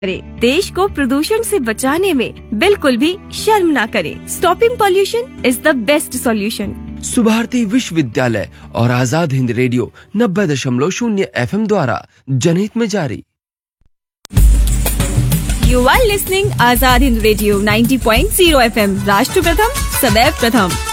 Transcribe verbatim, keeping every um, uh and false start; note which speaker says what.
Speaker 1: करें। देश को प्रदूषण से बचाने में बिल्कुल भी शर्म ना करें। Stopping pollution is the best solution.
Speaker 2: Subharti विश्वविद्यालय और आजाद हिंद रेडियो नब्बे दशमलव शून्य एफ एम द्वारा जनहित में जारी।
Speaker 1: You are listening Azad Hind radio ninety point zero F M. राष्ट्र प्रथम सदैव प्रथम।